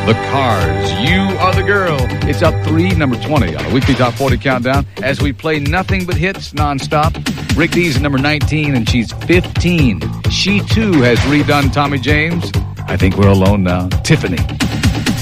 The Cars, You Are the Girl. It's up 3, number 20 on a weekly Top 40 countdown as we play nothing but hits nonstop. Rick Dees at number 19, and she's 15. She, too, has redone Tommy James. I Think We're Alone Now. Tiffany.